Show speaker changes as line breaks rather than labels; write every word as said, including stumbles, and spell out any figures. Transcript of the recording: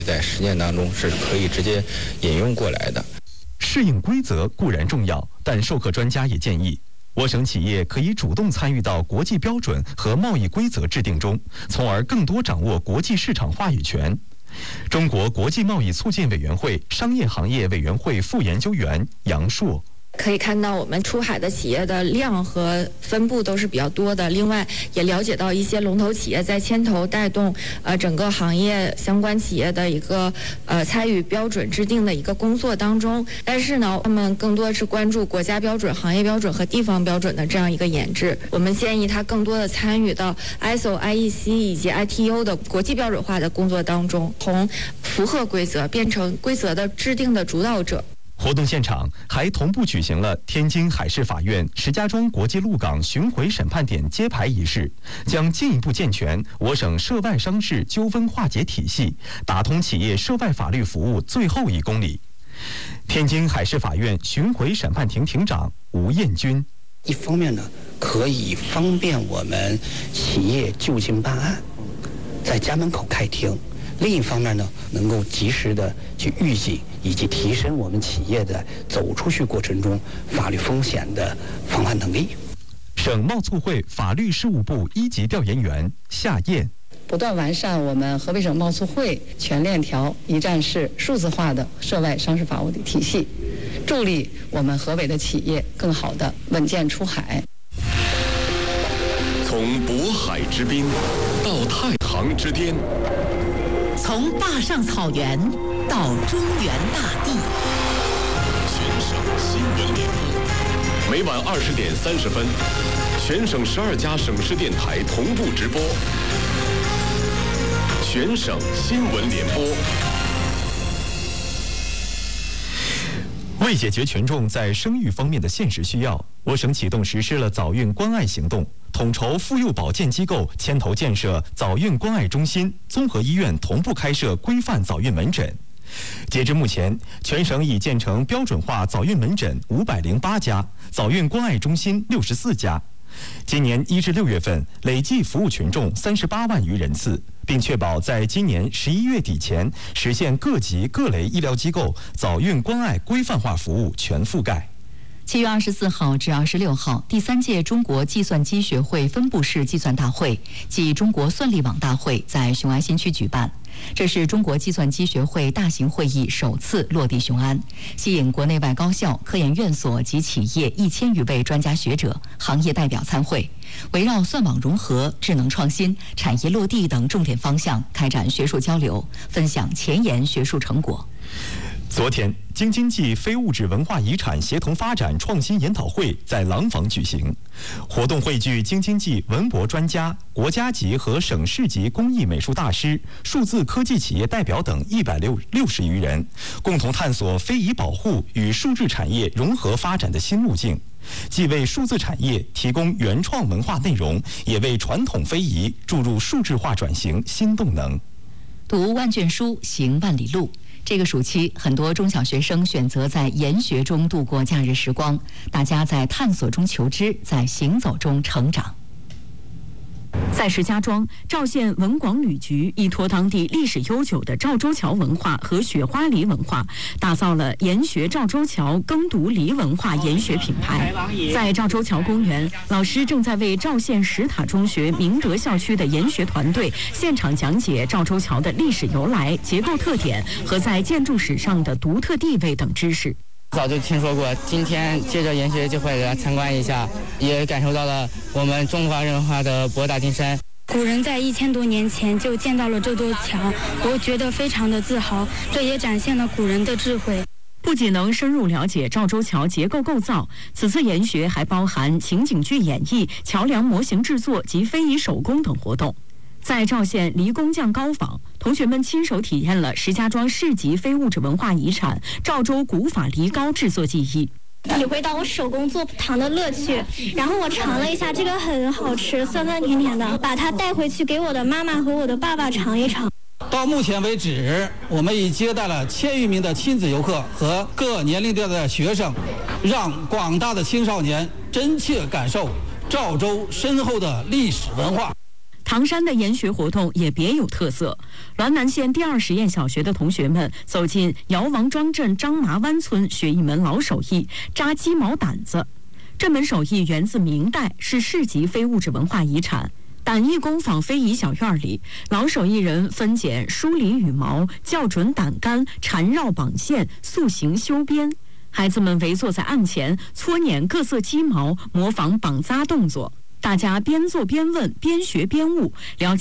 在实践当中是可以直接引用过来的。
适应规则固然重要，但授课专家也建议，我省企业可以主动参与到国际标准和贸易规则制定中，从而更多掌握国际市场话语权。中国国际贸易促进委员会商业行业委员会副研究员杨硕。
可以看到，我们出海的企业的量和分布都是比较多的。另外，也了解到一些龙头企业在牵头带动呃整个行业相关企业的一个呃参与标准制定的一个工作当中。但是呢，他们更多是关注国家标准、行业标准和地方标准的这样一个研制。我们建议他更多的参与到 I S O、I E C 以及 I T U 的国际标准化的工作当中，从符合规则变成规则的制定的主导者。
活动现场还同步举行了天津海事法院石家庄国际陆港巡回审判点揭牌仪式，将进一步健全我省涉外商事纠纷化解体系，打通企业涉外法律服务最后一公里。天津海事法院巡回审判庭庭长吴彦军。
一方面呢，可以方便我们企业就近办案，在家门口开庭；另一方面呢，能够及时的去预警以及提升我们企业的走出去过程中法律风险的防范能力。
省贸促会法律事务部一级调研员夏燕。
不断完善我们河北省贸促会全链条一站式数字化的涉外商事法务的体系，助力我们河北的企业更好的稳健出海。
从渤海之滨到太行之巅，
从坝上草原到中原大地，
全省新闻联播，每晚二十点三十分，全省十二家省市电台同步直播。全省新闻联播。
为解决群众在生育方面的现实需要，我省启动实施了早孕关爱行动，统筹妇幼保健机构牵头建设早孕关爱中心，综合医院同步开设规范早孕门诊。截至目前，全省已建成标准化早孕门诊五百零八家，早孕关爱中心六十四家。今年一至六月份，累计服务群众三十八万余人次，并确保在今年十一月底前实现各级各类医疗机构早孕关爱规范化服务全覆盖。
七月二十四号至二十六号，第三届中国计算机学会分布式计算大会暨中国算力网大会在雄安新区举办。这是中国计算机学会大型会议首次落地雄安，吸引国内外高校、科研院所及企业一千余位专家学者、行业代表参会，围绕算网融合、智能创新、产业落地等重点方向开展学术交流，分享前沿学术成果。
昨天，京津冀非物质文化遗产协同发展创新研讨会在廊坊举行。活动汇聚京津冀文博专家、国家级和省市级工艺美术大师、数字科技企业代表等一百六六十余人，共同探索非遗保护与数字产业融合发展的新路径，既为数字产业提供原创文化内容，也为传统非遗注入数字化转型新动能。
读万卷书，行万里路。这个暑期，很多中小学生选择在研学中度过假日时光，大家在探索中求知，在行走中成长。
在石家庄，赵县文广旅局依托当地历史悠久的赵州桥文化和雪花梨文化，打造了研学赵州桥耕读梨文化研学品牌。在赵州桥公园，老师正在为赵县石塔中学明德校区的研学团队现场讲解赵州桥的历史由来、结构特点和在建筑史上的独特地位等知识。
早就听说过，今天借着研学机会来参观一下，也感受到了我们中华文化的博大精深。
古人在一千多年前就建造了这座桥，我觉得非常的自豪，这也展现了古人的智慧。
不仅能深入了解赵州桥结构构造，此次研学还包含情景剧演绎、桥梁模型制作及非遗手工等活动。在赵县梨工匠高坊，同学们亲手体验了石家庄市级非物质文化遗产赵州古法梨膏制作技艺，
体会到我手工做糖的乐趣。然后我尝了一下，这个很好吃，酸酸甜甜的，把它带回去给我的妈妈和我的爸爸尝一尝。
到目前为止，我们已接待了千余名的亲子游客和各年龄段的学生，让广大的青少年真切感受赵州深厚的历史文化。
唐山的研学活动也别有特色。滦南县第二实验小学的同学们走进姚王庄镇张麻湾村，学一门老手艺——扎鸡毛掸子。这门手艺源自明代，是市级非物质文化遗产。掸艺工坊非遗小院里，老手艺人分拣、梳理羽毛、校准掸杆、缠绕绑线、塑形修边。孩子们围坐在案前，搓捻各色鸡毛，模仿绑扎动作。大家边做边问，边学边悟，了解